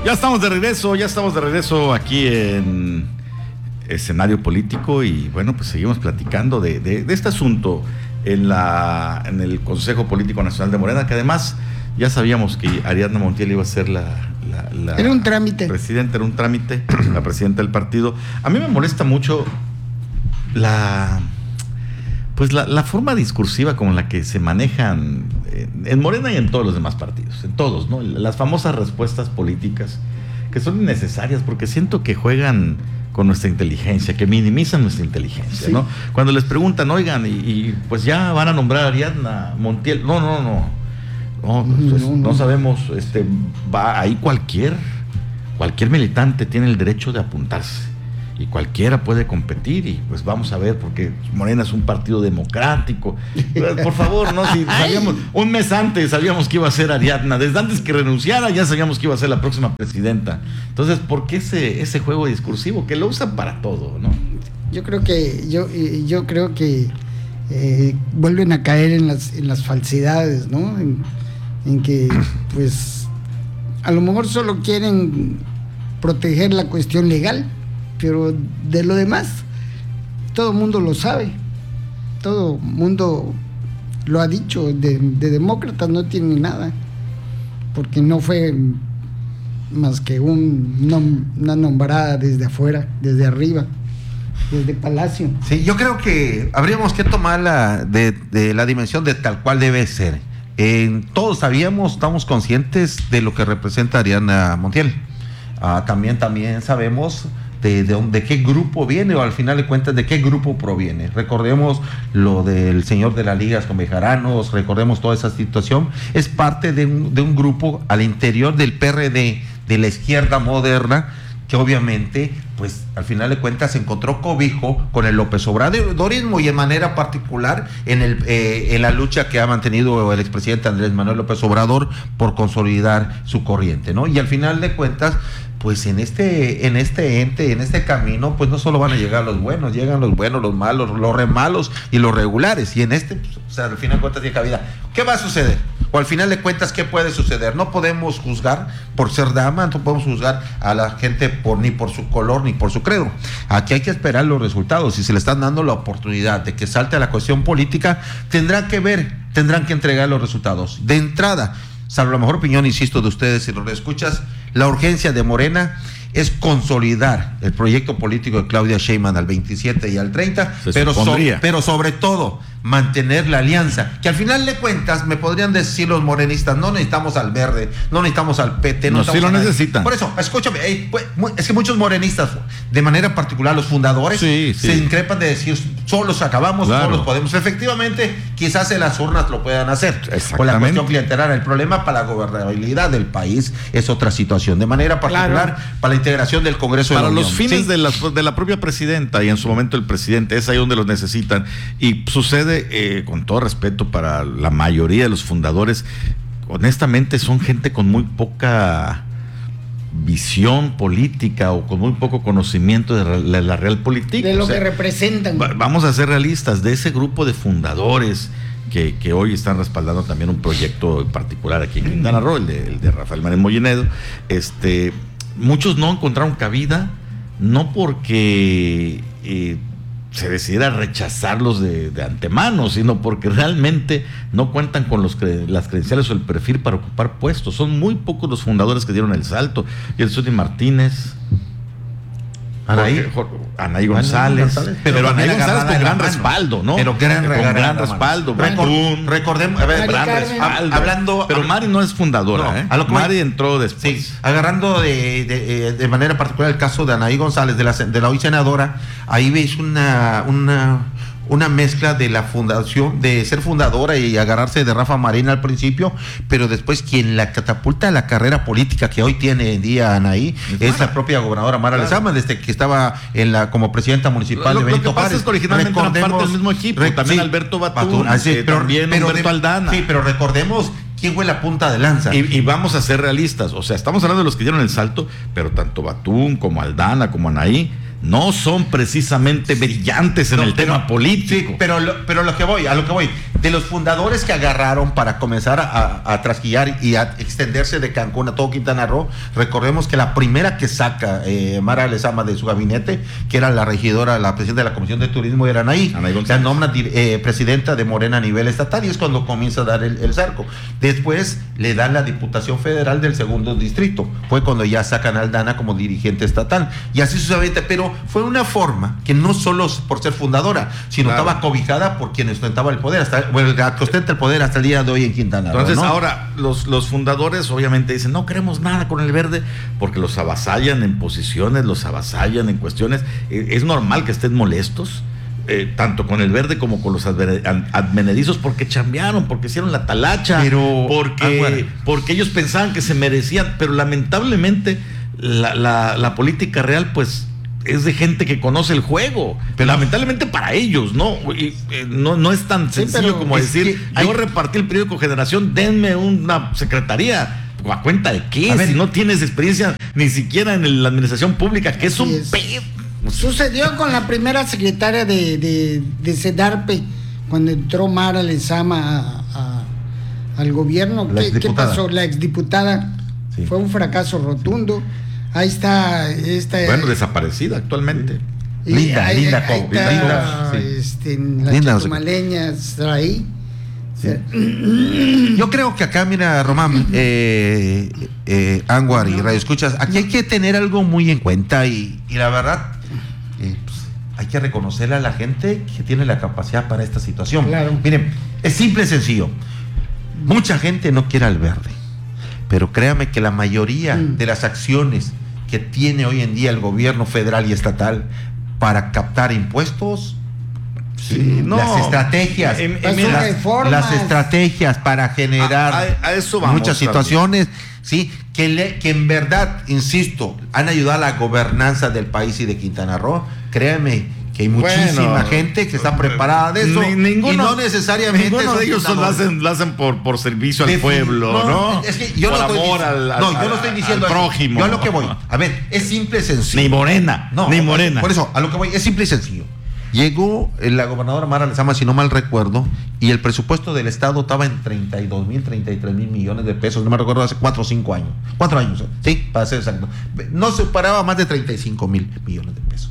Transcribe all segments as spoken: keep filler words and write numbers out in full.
Ya estamos de regreso, ya estamos de regreso aquí en Escenario Político y bueno, pues seguimos platicando de, de, de este asunto en, la, en el Consejo Político Nacional de Morena, que además ya sabíamos que Ariadna Montiel iba a ser la, la, la era un trámite. Presidenta, era un trámite, la presidenta del partido. A mí me molesta mucho la... Pues la, la forma discursiva con la que se manejan en, en Morena y en todos los demás partidos, en todos, ¿no? Las famosas respuestas políticas que son innecesarias porque siento que juegan con nuestra inteligencia, que minimizan nuestra inteligencia, sí. ¿no? Cuando les preguntan, oigan, y, y pues ya van a nombrar a Ariadna Montiel, no, no, no, no, pues, no, no, no sabemos, este, va ahí cualquier, cualquier militante tiene el derecho de apuntarse. Y cualquiera puede competir y pues vamos a ver, porque Morena es un partido democrático. Por favor, no, si sabíamos, un mes antes sabíamos que iba a ser Ariadna, desde antes que renunciara ya sabíamos que iba a ser la próxima presidenta. Entonces, ¿por qué ese, ese juego discursivo que lo usan para todo, no? Yo creo que, yo, yo creo que eh, vuelven a caer en las, en las falsedades, ¿no? En, en que, pues, a lo mejor solo quieren proteger la cuestión legal. Pero de lo demás, todo el mundo lo sabe, todo el mundo lo ha dicho, de, de demócratas no tiene nada, porque no fue más que un, nom, una nombrada desde afuera, desde arriba, desde Palacio. Sí, yo creo que habríamos que tomarla de, de la dimensión de tal cual debe ser. Eh, todos sabíamos, estamos conscientes de lo que representa Ariadna Montiel. Ah, también, también sabemos... De, de, de qué grupo viene o al final de cuentas de qué grupo proviene. Recordemos lo del señor de las ligas con Bejaranos, recordemos toda esa situación, es parte de un, de un grupo al interior del P R D, de la izquierda moderna, que obviamente, pues al final de cuentas se encontró cobijo con el López Obradorismo y en manera particular en, el, eh, en la lucha que ha mantenido el expresidente Andrés Manuel López Obrador por consolidar su corriente, ¿no? Y al final de cuentas, pues en este, en este ente, en este camino, pues no solo van a llegar los buenos, llegan los buenos, los malos, los re malos y los regulares. Y en este, pues, o sea, al final de cuentas tiene cabida. ¿Qué va a suceder? O al final de cuentas, ¿qué puede suceder? No podemos juzgar por ser dama, no podemos juzgar a la gente por ni por su color ni por su credo. Aquí hay que esperar los resultados. Si se le están dando la oportunidad de que salte a la cuestión política, tendrán que ver, tendrán que entregar los resultados. De entrada, salvo la mejor opinión, insisto, de ustedes, si lo escuchas, la urgencia de Morena es consolidar el proyecto político de Claudia Sheinbaum al veintisiete y al treinta, pero, so, pero sobre todo mantener la alianza, que al final de cuentas me podrían decir los morenistas, no necesitamos al Verde, no necesitamos al P T, no, no sí lo necesitan. Por eso, escúchame, hey, pues, es que muchos morenistas, de manera particular los fundadores, sí, sí. se increpan de decir, solos acabamos, claro. solos podemos. Efectivamente, quizás en las urnas lo puedan hacer, con la cuestión clientelar. El problema para la gobernabilidad del país es otra situación, de manera particular claro. para la integración del Congreso para de la los Unión. fines ¿sí? de, la, de la propia presidenta y en su momento el presidente, es ahí donde los necesitan. Y sucede, eh, con todo respeto para la mayoría de los fundadores, honestamente son gente con muy poca visión política o con muy poco conocimiento de la, la real política. De lo o sea, que representan. Vamos a ser realistas, de ese grupo de fundadores que, que hoy están respaldando también un proyecto en particular aquí en Quintana Roo, el de, el de Rafael Marín Mollinedo, este, muchos no encontraron cabida, no porque eh, se decidiera rechazarlos de, de antemano, sino porque realmente no cuentan con los cre- las credenciales o el perfil para ocupar puestos. Son muy pocos los fundadores que dieron el salto. Yersuti Martínez, Anaí, Anaí González, González, pero, pero Anaí González con gran respaldo, ¿no? Pero gran, con gran, gran respaldo. Recor- recordemos, a ver, gran respaldo. Hablando, pero Mari no es fundadora, no, ¿eh? A lo que Mari me... entró después. Sí, agarrando de, de, de manera particular el caso de Anaí González, de la, de la hoy senadora, ahí veis una, una, una mezcla de la fundación, de ser fundadora y agarrarse de Rafa Marín al principio, pero después quien la catapulta a la carrera política que hoy tiene en día Anaí es, es la propia gobernadora Mara claro. Lezama, desde que estaba en la como presidenta municipal lo, de Benito Juárez. Lo que pasa Juárez. es que originalmente eran parte del mismo equipo, rec- también sí, Alberto Batún, Batún ah, sí, eh, pero, también pero Humberto de, Aldana. Sí, pero recordemos quién fue la punta de lanza. Y, y vamos a ser realistas, o sea, estamos hablando de los que dieron el salto, pero tanto Batún como Aldana, como Anaí, no son precisamente brillantes en No, el pero- tema político. Sí, pero lo, pero lo que voy, a lo que voy, de los fundadores que agarraron para comenzar a, a trasquillar y a extenderse de Cancún a todo Quintana Roo, recordemos que la primera que saca eh, Mara Lezama de su gabinete, que era la regidora, la presidenta de la Comisión de Turismo, era Anaí, Anaí la González. nombra eh, presidenta de Morena a nivel estatal, y es cuando comienza a dar el, el cerco. Después le dan la Diputación Federal del segundo distrito, fue cuando ya sacan a Aldana como dirigente estatal, y así sucesivamente, pero fue una forma que no solo por ser fundadora, sino Claro. estaba cobijada por quien ostentaba el poder, hasta, bueno, que ostenta el poder hasta el día de hoy en Quintana Roo. Entonces, ¿no? ahora, los, los fundadores obviamente dicen, no queremos nada con el verde, porque los avasallan en posiciones, los avasallan en cuestiones. Eh, es normal que estén molestos, eh, tanto con el verde como con los adver- ad- advenedizos, porque chambearon, porque hicieron la talacha, Pero, porque, Álvaro. porque ellos pensaban que se merecían, pero lamentablemente la, la, la política real, pues, es de gente que conoce el juego, pero lamentablemente para ellos, ¿no? Y, eh, no, no es tan Sí, sencillo pero como es decir, que hay- yo repartí el periódico Generación, denme una secretaría. ¿A cuenta de qué? A ver, si no tienes experiencia ni siquiera en el- la administración pública, que es Así un es. pedo. Sucedió con la primera secretaria de, de, de SEDARPE, cuando entró Mara Lezama a- a- al gobierno. La ¿Qué, qué exdiputada. pasó? La exdiputada. Sí. Fue un fracaso rotundo. Ahí está esta. Bueno, desaparecida actualmente. y Linda, ahí- linda ahí Cobo, está, linda, sí. este, en la Linda, Chetumaleña, está ahí. Yo creo que acá, mira, Román, eh, eh, Anwar y Radio Escuchas, aquí hay que tener algo muy en cuenta y, y la verdad, eh, pues, hay que reconocerle a la gente que tiene la capacidad para esta situación. Claro. Miren, es simple y sencillo. Mucha gente no quiere al verde, pero créame que la mayoría Mm. de las acciones que tiene hoy en día el gobierno federal y estatal para captar impuestos, Sí, no. las estrategias, Em- em- Pues mira, son las, reformas. las estrategias para generar A- a- a eso vamos, muchas Carlos. situaciones, sí, que, le- que en verdad, insisto, han ayudado a la gobernanza del país y de Quintana Roo. Créeme que hay muchísima Bueno, gente que está preparada de eso, Ni- ninguno, y no necesariamente ninguno son de ellos son- lo fundadores. hacen, lo hacen por, por servicio al Defi- pueblo, ¿no? Es que yo por no estoy amor dic- al, al- no, yo no estoy diciendo al eso. prójimo. Yo a lo que voy. A ver, es simple y sencillo. Ni Morena, No, ni Morena. Por eso, a lo que voy, es simple y sencillo. Llegó eh, la gobernadora Mara Lezama, si no mal recuerdo, y el presupuesto del Estado estaba en treinta y dos mil, treinta y tres mil millones de pesos, no me recuerdo, hace cuatro o cinco años. Cuatro años, sí, para ser exacto. No superaba más de treinta y cinco mil millones de pesos.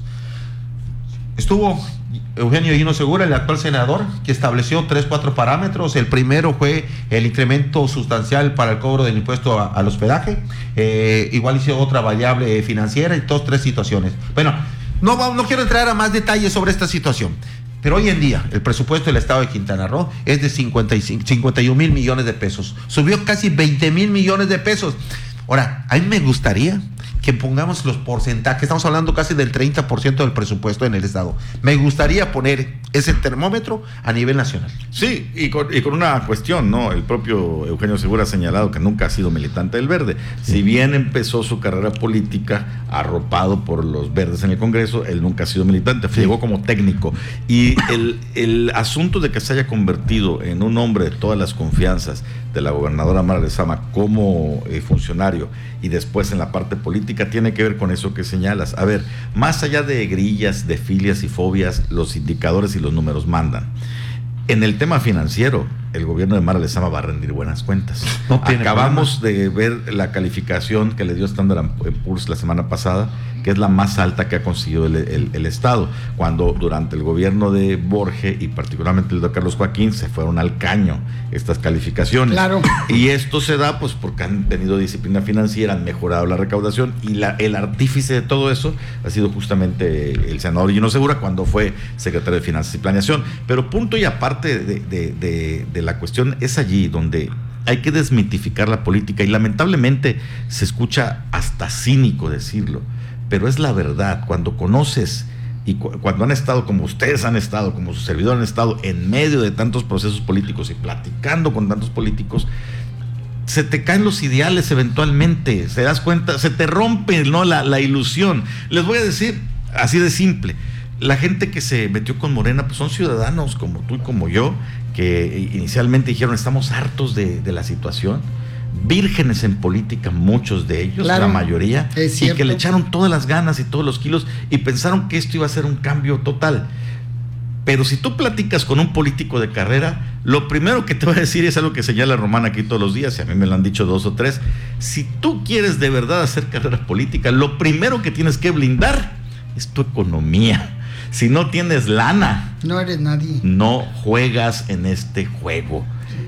Estuvo Eugenio Hino Segura, el actual senador, que estableció tres, cuatro parámetros. El primero fue el incremento sustancial para el cobro del impuesto a- al hospedaje. Eh, igual hizo otra variable financiera y dos, tres situaciones. Bueno, no, va- no quiero entrar a más detalles sobre esta situación. Pero hoy en día el presupuesto del Estado de Quintana Roo es de cincuenta y cinco, cincuenta y un mil millones de pesos. Subió casi veinte mil millones de pesos. Ahora, a mí me gustaría que pongamos los porcentajes, estamos hablando casi del treinta por ciento del presupuesto en el Estado. Me gustaría poner ese termómetro a nivel nacional. Sí, y con, y con una cuestión, ¿no? El propio Eugenio Segura ha señalado que nunca ha sido militante del Verde. Si bien empezó su carrera política arropado por los verdes en el Congreso, él nunca ha sido militante, Sí. llegó como técnico. Y el, el asunto de que se haya convertido en un hombre de todas las confianzas de la gobernadora Mara Lezama como eh, funcionario y después en la parte política tiene que ver con eso que señalas. A ver, más allá de grillas, de filias y fobias, los indicadores y los números mandan. En el tema financiero, el gobierno de Mara Lezama va a rendir buenas cuentas. No tiene Acabamos de ver la calificación que le dio Standard and Poor's la semana pasada, que es la más alta que ha conseguido el, el- el Estado, cuando durante el gobierno de Borge y particularmente el de Carlos Joaquín se fueron al caño estas calificaciones. Claro. Y esto se da pues porque han tenido disciplina financiera, han mejorado la recaudación y la, el artífice de todo eso ha sido justamente el senador Hino Segura cuando fue secretario de Finanzas y Planeación. Pero punto y aparte de, de, de, de la cuestión es allí donde hay que desmitificar la política y lamentablemente se escucha hasta cínico decirlo, pero es la verdad. Cuando conoces y cu- cuando han estado como ustedes han estado, como sus servidores han estado en medio de tantos procesos políticos y platicando con tantos políticos, se te caen los ideales eventualmente, se das cuenta, se te rompe, ¿no? la, la ilusión. Les voy a decir, así de simple, la gente que se metió con Morena pues son ciudadanos como tú y como yo, que inicialmente dijeron estamos hartos de, de la situación, vírgenes en política, muchos de ellos, claro, la mayoría, y que le echaron todas las ganas y todos los kilos y pensaron que esto iba a ser un cambio total. Pero si tú platicas con un político de carrera, lo primero que te va a decir es algo que señala Román aquí todos los días, y a mí me lo han dicho dos o tres. Si tú quieres de verdad hacer carrera política, lo primero que tienes que blindar es tu economía. Si no tienes lana, no eres nadie. No juegas en este juego.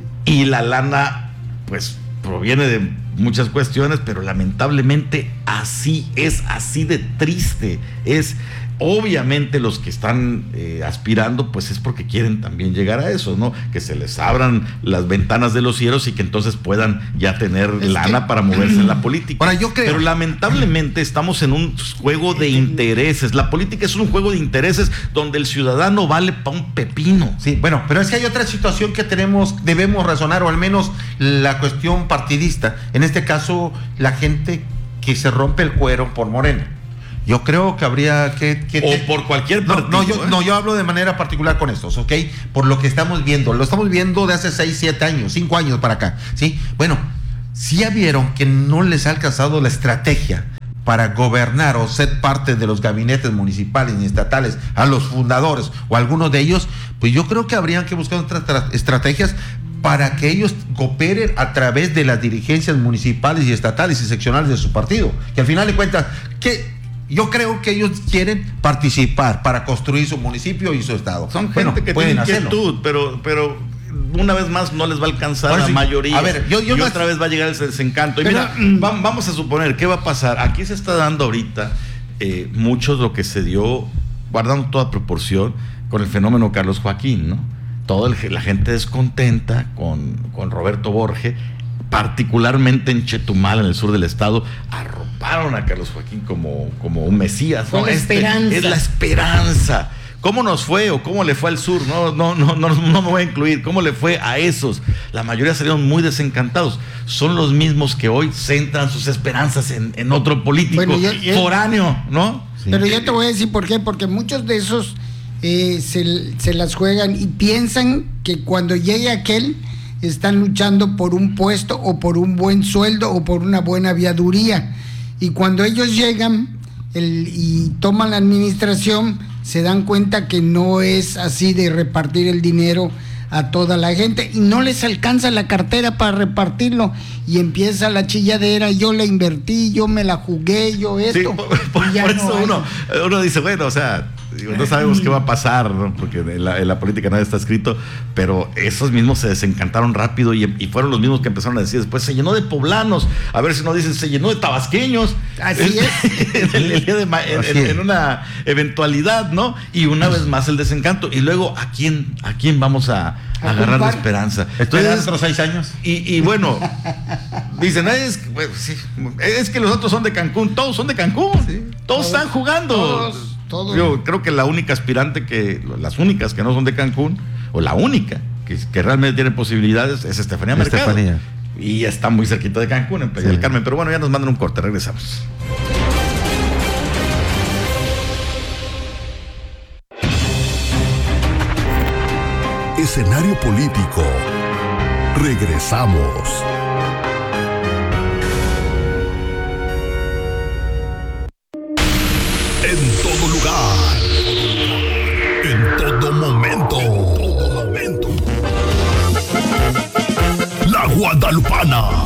Y la lana, pues, proviene de muchas cuestiones, pero lamentablemente así es, así de triste es. Obviamente los que están eh, aspirando, pues es porque quieren también llegar a eso, ¿no? Que se les abran las ventanas de los cielos y que entonces puedan ya tener es lana que... para moverse en la política. Ahora, yo creo... Pero lamentablemente estamos en un juego de intereses. La política es un juego de intereses donde el ciudadano vale pa' un pepino. Sí, bueno, pero es que hay otra situación que tenemos, debemos razonar, o al menos la cuestión partidista. En este caso, la gente que se rompe el cuero por Morena. Yo creo que habría que... que o por cualquier partido. No, no, yo, ¿eh? no, yo hablo de manera particular con estos, ¿ok? Por lo que estamos viendo. Lo estamos viendo de hace seis, siete años, cinco años para acá, ¿sí? Bueno, si ya vieron que no les ha alcanzado la estrategia para gobernar o ser parte de los gabinetes municipales y estatales, a los fundadores o algunos de ellos, pues yo creo que habrían que buscar otras estrategias para que ellos cooperen a través de las dirigencias municipales y estatales y seccionales de su partido. Que al final de cuentas, que... yo creo que ellos quieren participar para construir su municipio y su estado. Son bueno, gente que pueden tiene hacerlo. inquietud, pero, pero una vez más no les va a alcanzar Ahora la sí, mayoría. A ver, yo, yo y no otra es... vez va a llegar el desencanto. Y pero, mira, va, vamos a suponer, ¿qué va a pasar? Aquí se está dando ahorita eh, mucho lo que se dio, guardando toda proporción, con el fenómeno Carlos Joaquín, ¿no? Toda la gente descontenta con, con Roberto Borge, particularmente en Chetumal, en el sur del estado, arroparon a Carlos Joaquín como, como un mesías. Fue ¿no? la Este esperanza. es la esperanza. ¿Cómo nos fue o cómo le fue al sur? No, no, no, no, no me voy a incluir. ¿Cómo le fue a esos? La mayoría salieron muy desencantados. Son los mismos que hoy centran sus esperanzas en, en otro político bueno, yo, yo, foráneo, ¿no? Sí. Pero yo te voy a decir por qué. Porque muchos de esos eh, se, se las juegan y piensan que cuando llegue aquel están luchando por un puesto o por un buen sueldo o por una buena viaduría. Y cuando ellos llegan el, y toman la administración, se dan cuenta que no es así de repartir el dinero a toda la gente y no les alcanza la cartera para repartirlo y empieza la chilladera, yo la invertí, yo me la jugué, yo esto. Sí, por, por, por eso no uno, uno dice, bueno, o sea, no sabemos qué va a pasar, ¿no? Porque en la, en la política nada está escrito, pero esos mismos se desencantaron rápido y, y fueron los mismos que empezaron a decir después, se llenó de poblanos, a ver si no dicen, se llenó de tabasqueños. Así es. en, el, el día de, en, en, en una eventualidad, ¿no? Y una vez más el desencanto. Y luego, ¿a quién, a quién vamos a, a agarrar la esperanza? Entonces, otros seis años. Y, y bueno, dicen, es, bueno, sí, es que los otros son de Cancún, todos son de Cancún, sí. todos, todos están jugando. Todos. Todo. Yo creo que la única aspirante que, las únicas que no son de Cancún, o la única que, que realmente tiene posibilidades es Estefanía Mercado. Estefanía. Y está muy cerquita de Cancún, en Playa sí. del Carmen. Pero bueno, ya nos mandan un corte, regresamos. Escenario político. Regresamos. En todo lugar, en todo momento, en todo momento. La Guadalupana